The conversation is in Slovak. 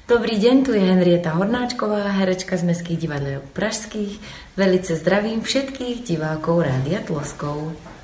Dobrý deň, tu je Henrieta Hornáčková, herečka z Mestských divadiel pražských. Velice zdravím všetkých divákov Rádia Tloskov.